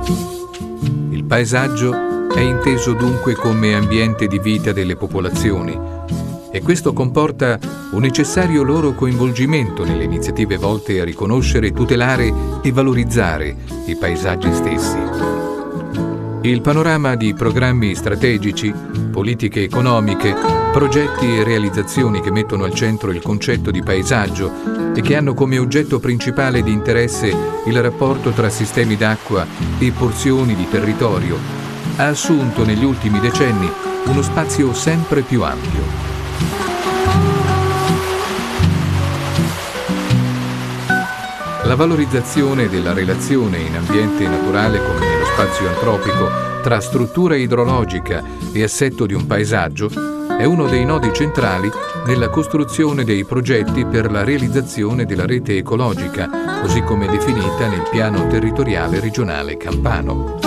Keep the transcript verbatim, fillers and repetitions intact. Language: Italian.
Il paesaggio è inteso dunque come ambiente di vita delle popolazioni e questo comporta un necessario loro coinvolgimento nelle iniziative volte a riconoscere, tutelare e valorizzare i paesaggi stessi. Il panorama di programmi strategici, politiche economiche, progetti e realizzazioni che mettono al centro il concetto di paesaggio e che hanno come oggetto principale di interesse il rapporto tra sistemi d'acqua e porzioni di territorio, ha assunto negli ultimi decenni uno spazio sempre più ampio. La valorizzazione della relazione in ambiente naturale come nello spazio antropico tra struttura idrologica e assetto di un paesaggio è uno dei nodi centrali nella costruzione dei progetti per la realizzazione della rete ecologica, così come definita nel piano territoriale regionale campano.